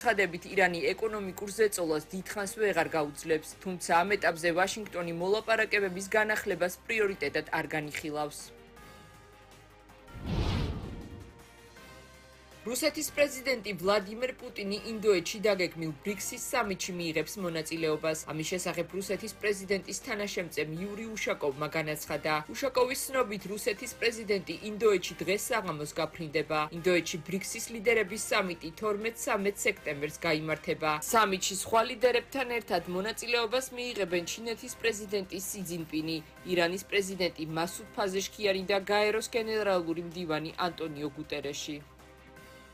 ცხადებით ირანი ეკონომიკურ ზეწოლას დიდხანს ვეღარ გაუძლებს, თუმცა ამ ეტაპზე ვაშინგტონი მოლაპარაკებების განახლებას პრიორიტეტად არ განიხილავს. რუსეთის პრეზიდენტი ვლადიმერ პუტინი ინდოეთში დაგეგმილ ბრიქსის სამიტში მიიღებს მონაწილეობას. ამის შესახებ რუსეთის პრეზიდენტის თანაშემწე იური უშაკოვმა განაცხადა. უშაკოვის ცნობით, რუსეთის პრეზიდენტი ინდოეთში დღეს საღამოს გაფრინდება. ინდოეთში ბრიქსის ლიდერების სამიტი 12-13 სექტემბერს გაიმართება. სამიტში სხვა ლიდერებთან ერთად მონაწილეობას მიიღებენ ჩინეთის პრეზიდენტი სი ძინპინი, ირანის პრეზიდენტი მასუდ ფაზეშქიანი და გაეროს გენერალური მდივანი ანტონიო გუტერეში.